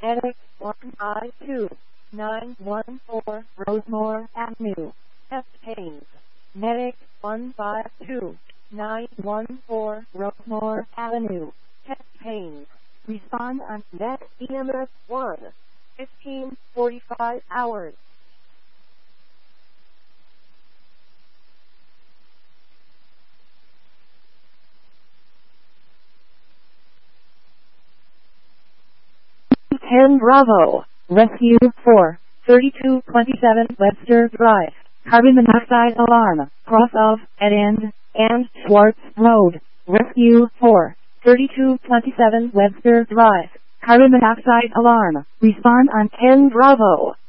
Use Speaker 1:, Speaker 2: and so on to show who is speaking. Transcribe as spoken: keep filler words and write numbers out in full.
Speaker 1: Medic one I two nine one four Rosemore Avenue, chest pains. Medic one five two nine one four Rosemore Avenue, chest pains. Respond on Net E M S one, fifteen forty-five hours. ten Bravo, Rescue four, thirty-two twenty-seven Webster Drive, carbon monoxide alarm, cross of, at end, and Schwartz Road, Rescue four, thirty-two twenty-seven Webster Drive, carbon monoxide alarm, respond on ten Bravo.